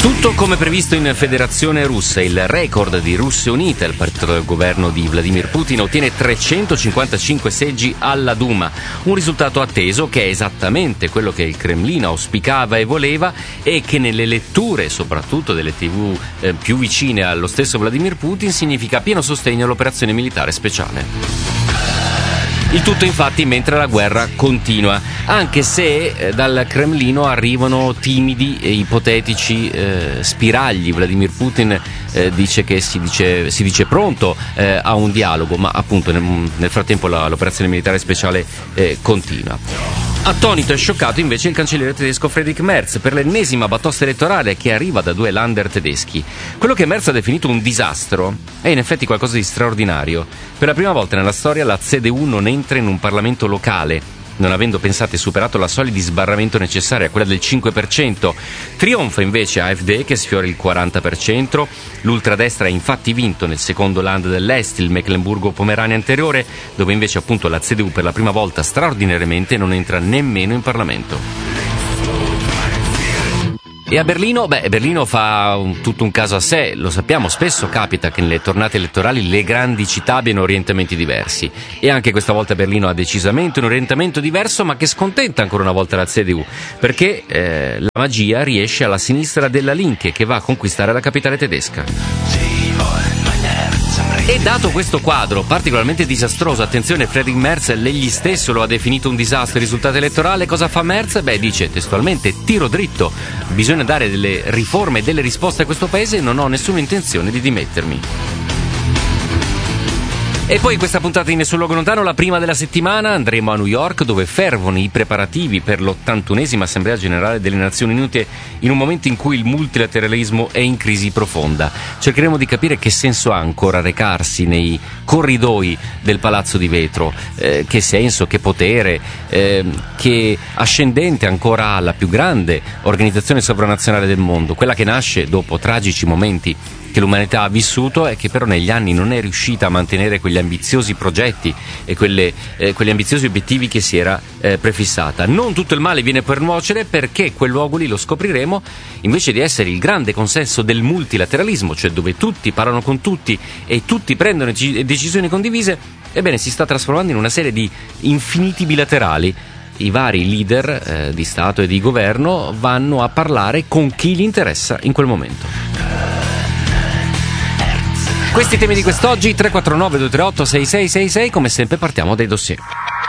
Tutto come previsto in Federazione Russa. Il record di Russia Unita, il partito del governo di Vladimir Putin, ottiene 355 seggi alla Duma, un risultato atteso che è esattamente quello che il Cremlino auspicava e voleva e che nelle letture, soprattutto delle TV più vicine allo stesso Vladimir Putin, significa pieno sostegno all'operazione militare speciale. Il tutto infatti mentre la guerra continua, anche se dal Cremlino arrivano timidi e ipotetici spiragli. Vladimir Putin dice che si dice pronto a un dialogo, ma appunto nel frattempo l'operazione militare speciale continua. Attonito e scioccato invece il cancelliere tedesco Friedrich Merz per l'ennesima batosta elettorale che arriva da due Länder tedeschi. Quello che Merz ha definito un disastro è in effetti qualcosa di straordinario. Per la prima volta nella storia la CDU non entra in un Parlamento locale, non avendo pensato e superato la soglia di sbarramento necessaria, quella del 5%. Trionfa invece AfD che sfiora il 40%. L'ultradestra ha infatti vinto nel secondo Land dell'Est, il Mecklenburgo-Pomerania anteriore, dove invece appunto la CDU per la prima volta straordinariamente non entra nemmeno in Parlamento. E a Berlino? Berlino fa tutto un caso a sé, lo sappiamo, spesso capita che nelle tornate elettorali le grandi città abbiano orientamenti diversi e anche questa volta Berlino ha decisamente un orientamento diverso, ma che scontenta ancora una volta la CDU, perché la magia riesce alla sinistra della Linke che va a conquistare la capitale tedesca. E dato questo quadro particolarmente disastroso, attenzione, Friedrich Merz egli stesso lo ha definito un disastro il risultato elettorale, cosa fa Merz? Dice testualmente: tiro dritto, bisogna dare delle riforme e delle risposte a questo paese e non ho nessuna intenzione di dimettermi. E poi questa puntata di Nessun Luogo Lontano, la prima della settimana, andremo a New York dove fervono i preparativi per l'81esima Assemblea Generale delle Nazioni Unite in un momento in cui il multilateralismo è in crisi profonda. Cercheremo di capire che senso ha ancora recarsi nei corridoi del Palazzo di Vetro, che senso, che potere, che ascendente ancora ha la più grande organizzazione sovranazionale del mondo, quella che nasce dopo tragici momenti che l'umanità ha vissuto e che però negli anni non è riuscita a mantenere quegli ambiziosi progetti e quegli ambiziosi obiettivi che si era prefissata. Non tutto il male viene per nuocere, perché quel luogo lì, lo scopriremo, invece di essere il grande consenso del multilateralismo, cioè dove tutti parlano con tutti e tutti prendono decisioni condivise, ebbene si sta trasformando in una serie di infiniti bilaterali. I vari leader di Stato e di governo vanno a parlare con chi gli interessa in quel momento. Questi temi di quest'oggi, 349-238-6666, come sempre partiamo dai dossier.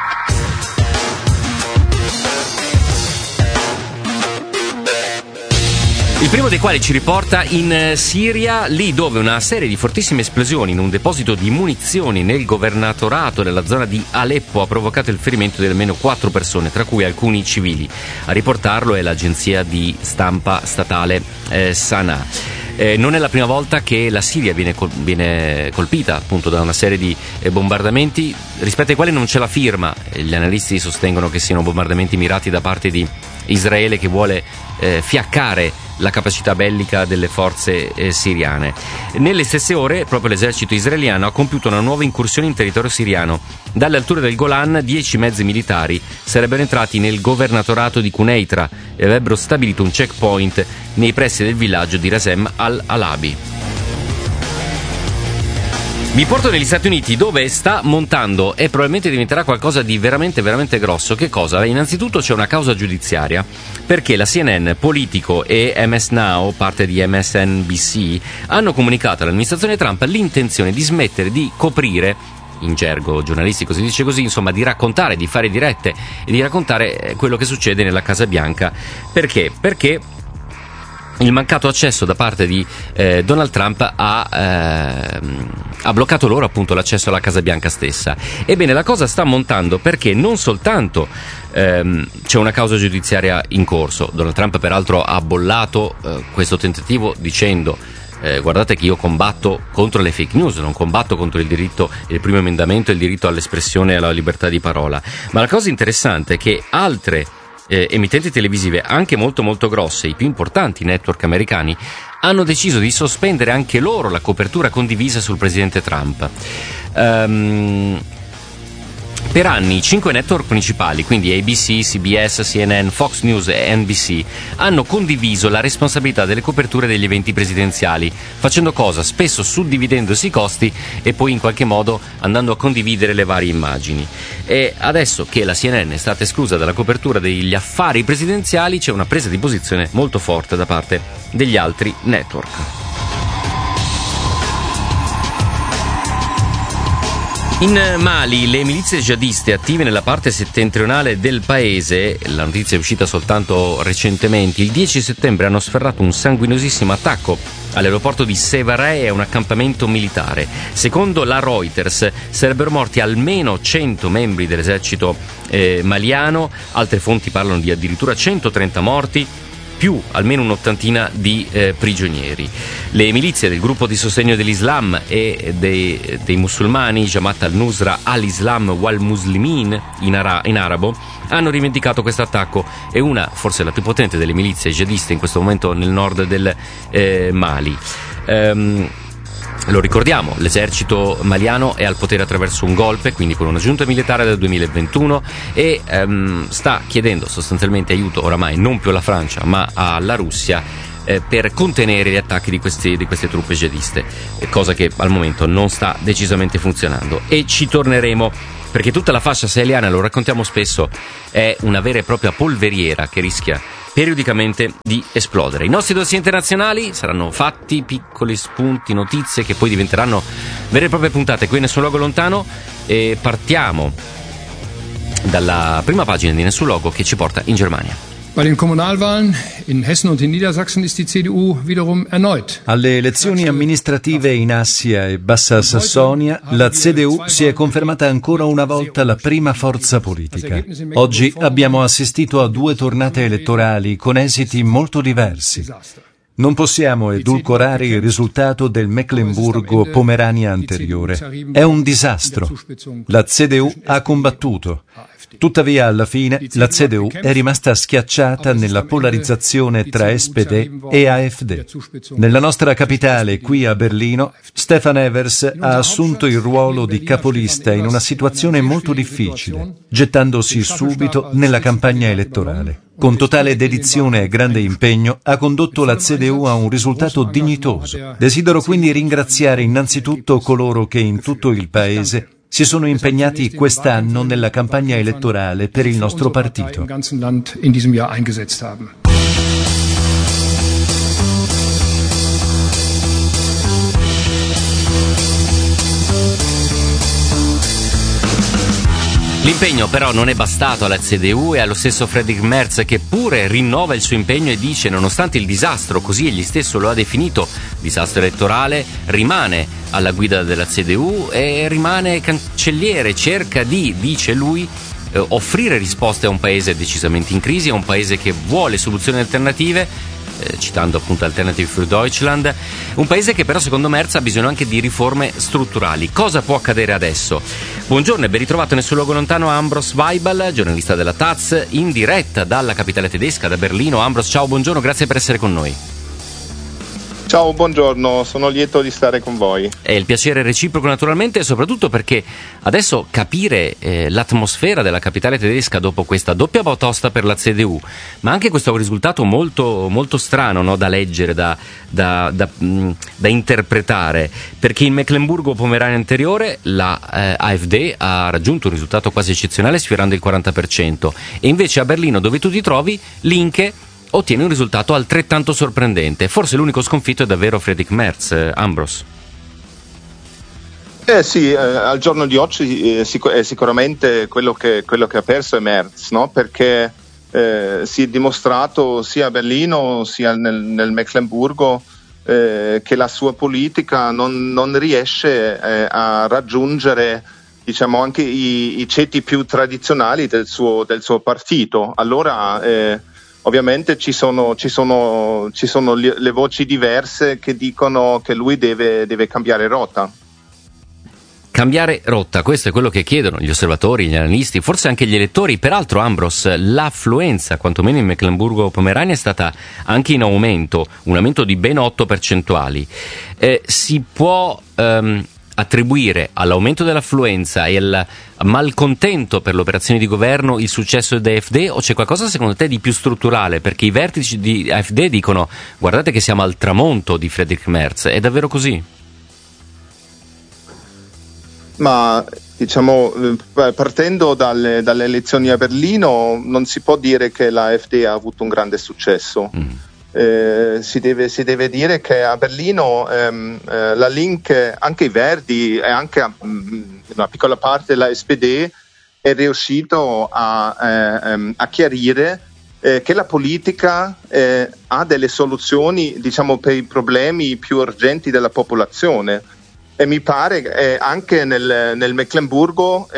Il primo dei quali ci riporta in Siria, lì dove una serie di fortissime esplosioni in un deposito di munizioni nel governatorato della zona di Aleppo ha provocato il ferimento di almeno 4 persone, tra cui alcuni civili. A riportarlo è l'agenzia di stampa statale Sana. Non è la prima volta che la Siria viene colpita appunto da una serie di bombardamenti rispetto ai quali non c'è la firma. Gli analisti sostengono che siano bombardamenti mirati da parte di Israele, che vuole fiaccare la capacità bellica delle forze siriane. Nelle stesse ore proprio l'esercito israeliano ha compiuto una nuova incursione in territorio siriano. Dalle alture del Golan 10 mezzi militari sarebbero entrati nel governatorato di Quneitra e avrebbero stabilito un checkpoint nei pressi del villaggio di Rasem al-Alabi. Vi porto negli Stati Uniti, dove sta montando e probabilmente diventerà qualcosa di veramente veramente grosso. Che cosa? Innanzitutto c'è una causa giudiziaria perché la CNN, Politico e MS Now, parte di MSNBC, hanno comunicato all'amministrazione Trump l'intenzione di smettere di coprire, in gergo giornalistico si dice così, insomma di raccontare, di fare dirette e di raccontare quello che succede nella Casa Bianca. Perché? Perché il mancato accesso da parte di Donald Trump ha bloccato loro appunto l'accesso alla Casa Bianca stessa. Ebbene, la cosa sta montando perché non soltanto c'è una causa giudiziaria in corso. Donald Trump peraltro ha bollato questo tentativo dicendo: guardate che io combatto contro le fake news, non combatto contro il diritto, il primo emendamento e il diritto all'espressione e alla libertà di parola. Ma la cosa interessante è che altre emittenti televisive anche molto molto grosse, i più importanti network americani, hanno deciso di sospendere anche loro la copertura condivisa sul presidente Trump. Per anni i 5 network principali, quindi ABC, CBS, CNN, Fox News e NBC, hanno condiviso la responsabilità delle coperture degli eventi presidenziali, facendo cosa? Spesso suddividendosi i costi e poi in qualche modo andando a condividere le varie immagini. E adesso che la CNN è stata esclusa dalla copertura degli affari presidenziali, c'è una presa di posizione molto forte da parte degli altri network. In Mali, le milizie jihadiste attive nella parte settentrionale del paese, la notizia è uscita soltanto recentemente, il 10 settembre hanno sferrato un sanguinosissimo attacco all'aeroporto di Sévaré e a un accampamento militare. Secondo la Reuters sarebbero morti almeno 100 membri dell'esercito maliano, altre fonti parlano di addirittura 130 morti, più almeno un'ottantina di prigionieri. Le milizie del gruppo di sostegno dell'Islam e dei musulmani, Jamaat al-Nusra al-Islam wal Muslimin in arabo, hanno rivendicato questo attacco. È una, forse la più potente delle milizie jihadiste in questo momento nel nord del Mali. Lo ricordiamo, l'esercito maliano è al potere attraverso un golpe, quindi con una giunta militare del 2021, e sta chiedendo sostanzialmente aiuto oramai non più alla Francia ma alla Russia per contenere gli attacchi di queste truppe jihadiste, cosa che al momento non sta decisamente funzionando. E ci torneremo, perché tutta la fascia saheliana, lo raccontiamo spesso, è una vera e propria polveriera che rischia periodicamente di esplodere. I nostri dossier internazionali saranno fatti, piccoli spunti, notizie che poi diventeranno vere e proprie puntate qui in Nessun Luogo Lontano, e partiamo dalla prima pagina di Nessun Luogo che ci porta in Germania. Bei den Kommunalwahlen in Hessen und in Niedersachsen ist die CDU wiederum erneut. Alle elezioni amministrative in Assia e Bassa Sassonia, la CDU si è confermata ancora una volta la prima forza politica. Oggi abbiamo assistito a 2 tornate elettorali con esiti molto diversi. Non possiamo edulcorare il risultato del Meclemburgo-Pomerania anteriore. È un disastro. La CDU ha combattuto. Tuttavia, alla fine, la CDU è rimasta schiacciata nella polarizzazione tra SPD e AfD. Nella nostra capitale, qui a Berlino, Stefan Evers ha assunto il ruolo di capolista in una situazione molto difficile, gettandosi subito nella campagna elettorale. Con totale dedizione e grande impegno ha condotto la CDU a un risultato dignitoso. Desidero quindi ringraziare innanzitutto coloro che in tutto il Paese si sono impegnati quest'anno nella campagna elettorale per il nostro partito. L'impegno però non è bastato alla CDU e allo stesso Friedrich Merz, che pure rinnova il suo impegno e dice: nonostante il disastro, così egli stesso lo ha definito, disastro elettorale, rimane alla guida della CDU e rimane cancelliere, cerca di, dice lui, offrire risposte a un paese decisamente in crisi, a un paese che vuole soluzioni alternative, citando appunto Alternative für Deutschland, un paese che però secondo Merz ha bisogno anche di riforme strutturali. Cosa può accadere adesso? Buongiorno e ben ritrovato nel suo luogo lontano Ambros Weibel, giornalista della Taz, in diretta dalla capitale tedesca, da Berlino. Ambros, ciao, buongiorno, grazie per essere con noi. Ciao, buongiorno, sono lieto di stare con voi. È il piacere reciproco naturalmente, e soprattutto perché adesso capire l'atmosfera della capitale tedesca dopo questa doppia batosta per la CDU, ma anche questo risultato molto, molto strano, no? Da leggere, da interpretare, perché in Meclemburgo-Pomerania anteriore la AfD ha raggiunto un risultato quasi eccezionale sfiorando il 40%, e invece a Berlino, dove tu ti trovi, Linke ottiene un risultato altrettanto sorprendente. Forse l'unico sconfitto è davvero Friedrich Merz, Ambros. Sì, al giorno di oggi sicuramente quello che ha perso è Merz, no? Perché si è dimostrato sia a Berlino sia nel Meclemburgo che la sua politica non riesce a raggiungere, diciamo, anche i ceti più tradizionali del suo partito. Allora ovviamente ci sono le voci diverse che dicono che lui deve cambiare rotta. Cambiare rotta, questo è quello che chiedono gli osservatori, gli analisti, forse anche gli elettori. Peraltro, Ambros, l'affluenza, quantomeno in Meclemburgo-Pomerania, è stata anche in aumento, un aumento di ben 8 percentuali. Si può attribuire all'aumento dell'affluenza e al malcontento per l'operazione di governo il successo dell'AfD, o c'è qualcosa secondo te di più strutturale? Perché i vertici di AfD dicono: guardate che siamo al tramonto di Friedrich Merz. È davvero così? Ma diciamo, partendo dalle elezioni a Berlino, non si può dire che la AfD ha avuto un grande successo. Si deve dire che a Berlino la Link, anche i Verdi e anche una piccola parte della SPD è riuscito a chiarire che la politica ha delle soluzioni, diciamo, per i problemi più urgenti della popolazione. E mi pare anche nel Meclemburgo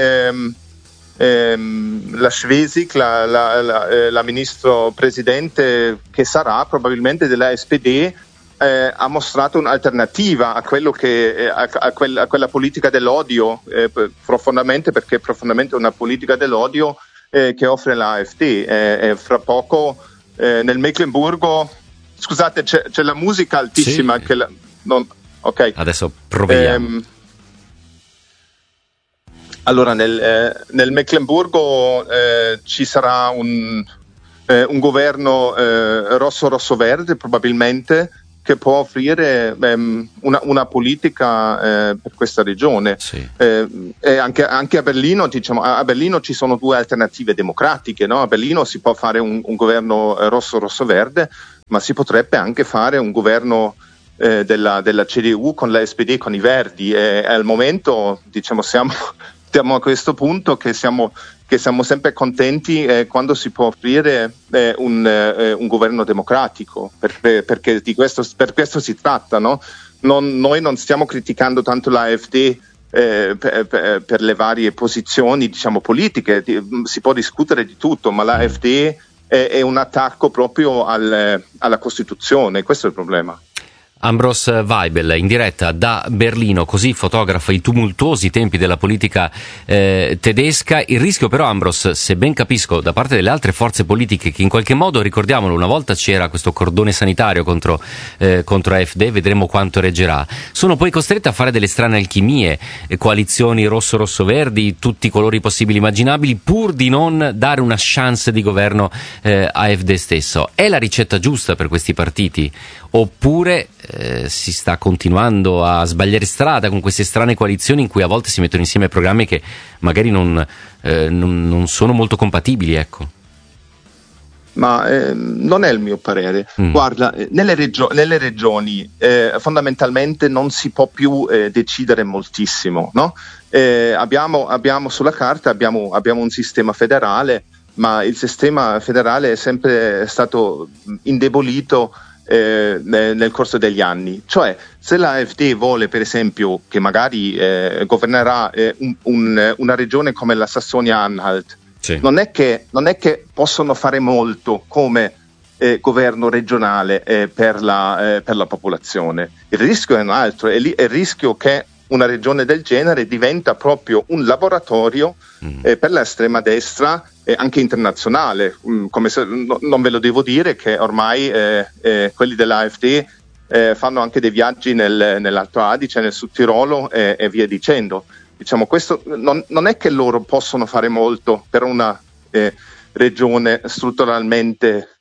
la Schwesig, la ministro presidente che sarà probabilmente della SPD, ha mostrato un'alternativa a quello che a quella politica dell'odio, profondamente, perché è profondamente una politica dell'odio che offre la AfD. Fra poco nel Meclemburgo, scusate, c'è la musica altissima, sì. Ok. Adesso proviamo. Allora, nel Meclemburgo ci sarà un governo rosso-rosso-verde, probabilmente, che può offrire una politica per questa regione. Sì. E anche a Berlino, diciamo, a Berlino ci sono due alternative democratiche, no? A Berlino si può fare un governo rosso-rosso-verde, ma si potrebbe anche fare un governo della CDU con la SPD, con i Verdi, e al momento, diciamo, siamo a questo punto che siamo sempre contenti quando si può offrire un governo democratico, perché per questo si tratta, no? Noi non stiamo criticando tanto la AfD per le varie posizioni, diciamo, politiche, si può discutere di tutto, ma la AfD è un attacco proprio alla Costituzione, questo è il problema. Ambros Weibel in diretta da Berlino, così fotografa i tumultuosi tempi della politica tedesca. Il rischio però, Ambros, se ben capisco, da parte delle altre forze politiche che in qualche modo, ricordiamolo, una volta c'era questo cordone sanitario contro AfD, vedremo quanto reggerà, sono poi costrette a fare delle strane alchimie, coalizioni rosso-rosso-verdi, tutti i colori possibili e immaginabili, pur di non dare una chance di governo a AfD stesso. È la ricetta giusta per questi partiti? Oppure si sta continuando a sbagliare strada con queste strane coalizioni in cui a volte si mettono insieme programmi che magari non sono molto compatibili, ecco? Ma non è il mio parere. Guarda, nelle regioni fondamentalmente non si può più decidere moltissimo, no? Abbiamo sulla carta abbiamo un sistema federale, ma il sistema federale è sempre stato indebolito nel corso degli anni. Cioè, se la AfD vuole, per esempio, che magari governerà una regione come la Sassonia-Anhalt, sì, non è che possono fare molto come governo regionale per la popolazione. Il rischio è un altro, è il rischio che una regione del genere diventa proprio un laboratorio per l'estrema destra, anche internazionale, come se, non ve lo devo dire che ormai quelli dell'AfD fanno anche dei viaggi nell'Alto Adige, nel Sud Tirolo e via dicendo. Diciamo, questo non è che loro possono fare molto per una regione strutturalmente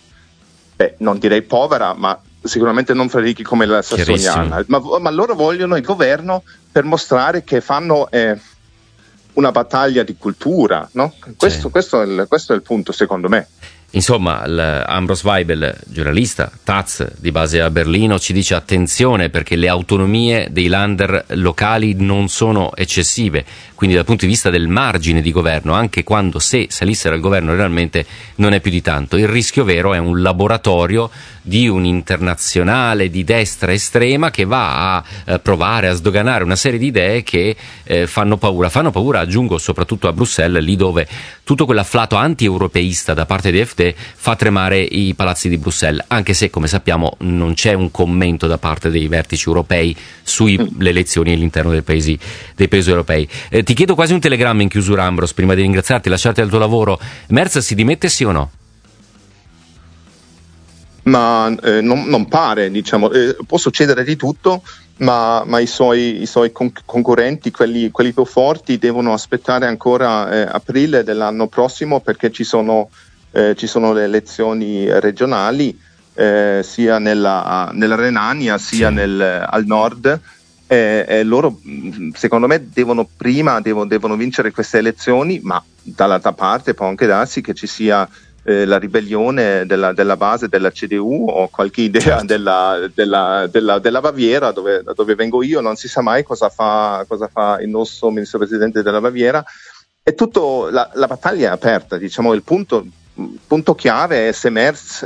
non direi povera, ma sicuramente non fra ricchi come la Sassonia, ma loro vogliono il governo per mostrare che fanno una battaglia di cultura, no? Questo è il punto, secondo me. Insomma, Ambros Weibel, giornalista, Taz di base a Berlino, ci dice attenzione perché le autonomie dei Länder locali non sono eccessive, quindi dal punto di vista del margine di governo, anche quando se salissero al governo realmente non è più di tanto. Il rischio vero è un laboratorio di un'internazionale di destra estrema che va a provare a sdoganare una serie di idee che fanno paura, aggiungo, soprattutto a Bruxelles, lì dove tutto quell'afflato anti-europeista da parte di AfD fa tremare i palazzi di Bruxelles, anche se, come sappiamo, non c'è un commento da parte dei vertici europei sulle elezioni all'interno dei paesi europei. Ti chiedo quasi un telegramma in chiusura, Ambros, prima di ringraziarti e lasciarti al tuo lavoro. Merz si dimette, sì o no? ma non pare, diciamo, può succedere di tutto, ma i suoi concorrenti, quelli più forti, devono aspettare ancora aprile dell'anno prossimo, perché ci sono le elezioni regionali, sia nella Renania sia al nord, e loro secondo me devono vincere queste elezioni, ma dall'altra parte può anche darsi che ci sia la ribellione della base della CDU o qualche idea della Baviera, da dove vengo io. Non si sa mai cosa fa il nostro ministro presidente della Baviera. È tutto, la battaglia è aperta, diciamo. Il punto chiave è se Merz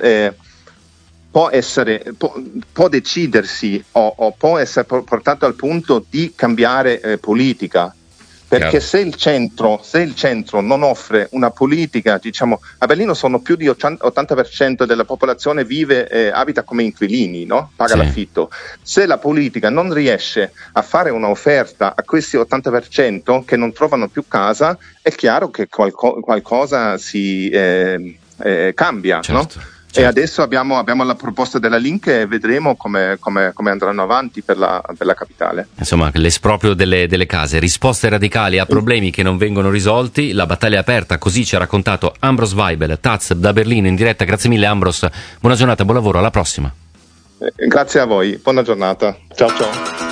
può decidersi o può essere portato al punto di cambiare politica. Perché se il centro non offre una politica, diciamo, a Berlino sono più di 80% della popolazione abita come inquilini, no? Paga l'affitto. Se la politica non riesce a fare un'offerta a questi 80% che non trovano più casa, è chiaro che qualcosa si cambia, certo. No? Certo. E adesso abbiamo la proposta della Link e vedremo come andranno avanti per la capitale. Insomma, l'esproprio delle case, risposte radicali a problemi che non vengono risolti, la battaglia è aperta, così ci ha raccontato Ambros Weibel, Taz da Berlino in diretta. Grazie mille Ambros, buona giornata, buon lavoro, alla prossima. Grazie a voi, buona giornata, ciao ciao.